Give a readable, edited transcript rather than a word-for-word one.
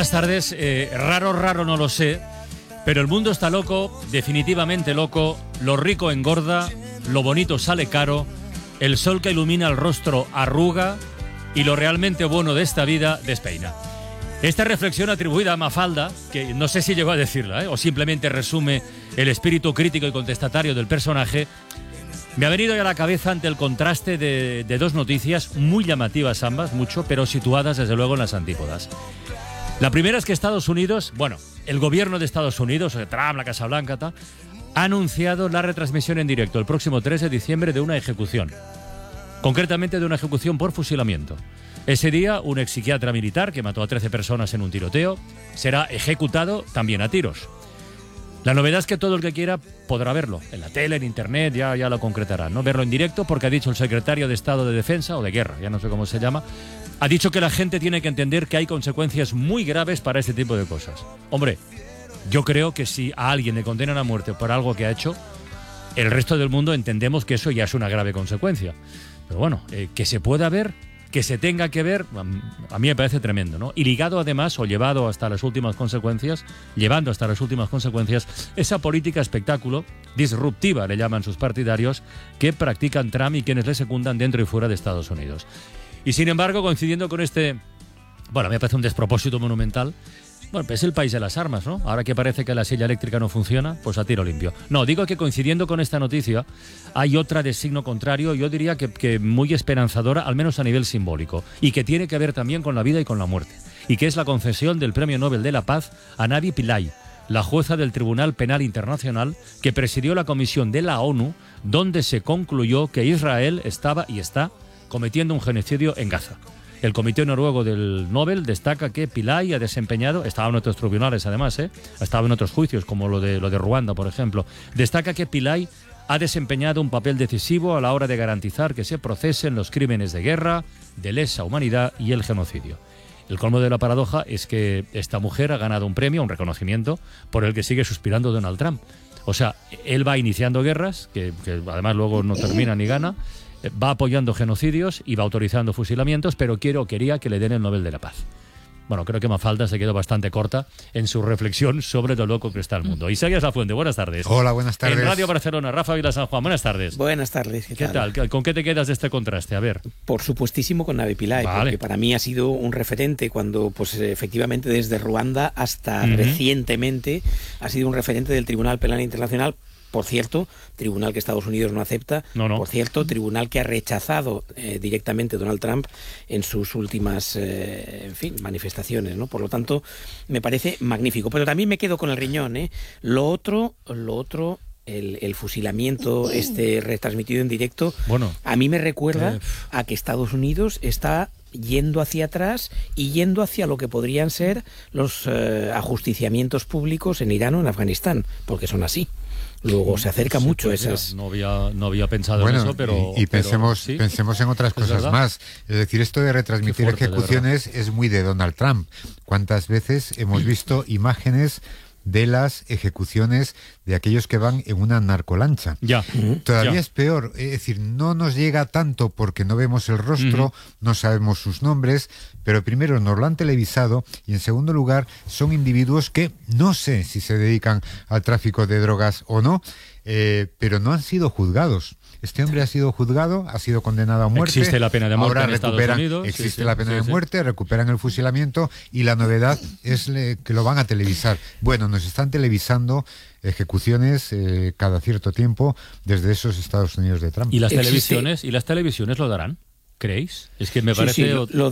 Buenas tardes. Raro no lo sé, pero el mundo está loco, definitivamente loco. Lo rico engorda, lo bonito sale caro, el sol que ilumina el rostro arruga y lo realmente bueno de esta vida despeina. Esta reflexión atribuida a Mafalda, que no sé si llegó a decirla, o simplemente resume el espíritu crítico y contestatario del personaje, me ha venido a la cabeza ante el contraste de dos noticias muy llamativas ambas, mucho, pero situadas desde luego en las antípodas. La primera es que Estados Unidos, el gobierno de Estados Unidos, Trump, la Casa Blanca, ha anunciado la retransmisión en directo el próximo 3 de diciembre de una ejecución. Concretamente de una ejecución por fusilamiento. Ese día, un ex psiquiatra militar que mató a 13 personas en un tiroteo será ejecutado también a tiros. La novedad es que todo el que quiera podrá verlo, en la tele, en internet, ya lo concretará, ¿no? Verlo en directo, porque ha dicho el secretario de Estado de Defensa, o de Guerra, ya no sé cómo se llama, ha dicho que la gente tiene que entender que hay consecuencias muy graves para este tipo de cosas. Hombre, yo creo que si a alguien le condenan a muerte por algo que ha hecho, el resto del mundo entendemos que eso ya es una grave consecuencia. Pero bueno, que se pueda ver, que se tenga que ver, a mí me parece tremendo, ¿no? Y ligado además, o llevando hasta las últimas consecuencias, esa política espectáculo disruptiva, le llaman sus partidarios, que practican Trump y quienes le secundan dentro y fuera de Estados Unidos. Y sin embargo, coincidiendo con me parece un despropósito monumental. Bueno, pues es el país de las armas, ¿no? Ahora que parece que la silla eléctrica no funciona, pues a tiro limpio. No, digo que coincidiendo con esta noticia, hay otra de signo contrario, yo diría que muy esperanzadora, al menos a nivel simbólico, y que tiene que ver también con la vida y con la muerte, y que es la concesión del Premio Nobel de la Paz a Navi Pillay, la jueza del Tribunal Penal Internacional que presidió la comisión de la ONU, donde se concluyó que Israel estaba y está cometiendo un genocidio en Gaza. El Comité Noruego del Nobel destaca que Pillay ha desempeñado, estaba en otros tribunales además, ha estado en otros juicios como lo de Ruanda, por ejemplo, destaca que Pillay ha desempeñado un papel decisivo a la hora de garantizar que se procesen los crímenes de guerra, de lesa humanidad y el genocidio. El colmo de la paradoja es que esta mujer ha ganado un premio, un reconocimiento, por el que sigue suspirando Donald Trump. O sea, él va iniciando guerras, que además luego no termina ni gana, va apoyando genocidios y va autorizando fusilamientos, pero quería que le den el Nobel de la Paz. Bueno, creo que Mafalda se quedó bastante corta en su reflexión sobre lo loco que está el mundo. Isaías Lafuente, buenas tardes. Hola, buenas tardes. En Radio Barcelona, Rafa Vila San Juan, buenas tardes. Buenas tardes, ¿Qué tal? ¿Con qué te quedas de este contraste? A ver. Por supuestísimo con Navi Pillay, porque para mí ha sido un referente cuando, pues efectivamente, desde Ruanda hasta recientemente ha sido un referente del Tribunal Penal Internacional. Por cierto, tribunal que Estados Unidos no acepta. No. Por cierto, tribunal que ha rechazado directamente Donald Trump en sus últimas manifestaciones, ¿no? Por lo tanto, me parece magnífico. Pero también me quedo con el riñón, ¿eh? Lo otro, el fusilamiento retransmitido en directo, a mí me recuerda a que Estados Unidos está yendo hacia atrás y yendo hacia lo que podrían ser los ajusticiamientos públicos en Irán o en Afganistán, porque son así. Luego se acerca mucho a esas... No había pensado en eso, pero... Pensemos en otras cosas más. Es decir, esto de retransmitir ejecuciones es muy de Donald Trump. ¿Cuántas veces hemos visto imágenes de las ejecuciones de aquellos que van en una narcolancha? Todavía es peor, es decir, no nos llega tanto porque no vemos el rostro, no sabemos sus nombres, pero primero nos lo han televisado y en segundo lugar son individuos que no sé si se dedican al tráfico de drogas o no, pero no han sido juzgados. Este hombre ha sido juzgado, ha sido condenado a muerte. Existe la pena de muerte ahora en Estados Unidos. Existe la pena de muerte, recuperan el fusilamiento y la novedad es que lo van a televisar. Bueno, nos están televisando ejecuciones cada cierto tiempo desde esos Estados Unidos de Trump. ¿Y las televisiones lo darán? ¿Creéis? Es que me parece... Sí,